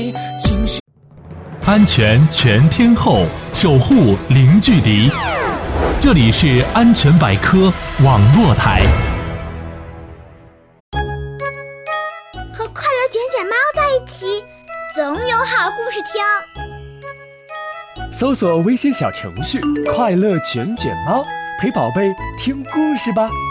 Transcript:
你情绪。 安全全天候，守护零距离。这里是安全百科网络台。 和快乐卷卷猫在一起，总有好故事听。 搜索微信小程序“快乐卷卷猫”，陪宝贝听故事吧。